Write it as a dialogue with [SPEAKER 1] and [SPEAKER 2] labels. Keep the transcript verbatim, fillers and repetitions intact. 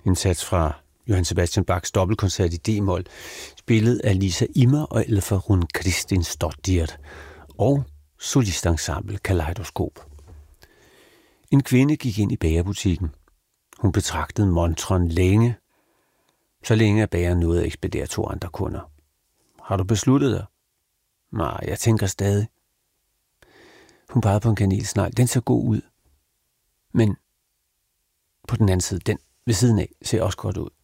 [SPEAKER 1] En sats fra Johann Sebastian Bachs dobbeltkoncert i D-mol, spillet af Lisa Immer og Elfa Run Kristinsdottir og solistensemble Kaleidoskop. En kvinde gik ind i bagerbutikken. Hun betragtede montren længe. Så længe at bageren nåede at ekspedere to andre kunder. Har du besluttet dig? Nej, jeg tænker stadig. Hun pegede på en kanelsnegl. Den ser god ud. Men på den anden side, den ved siden af, ser også godt ud.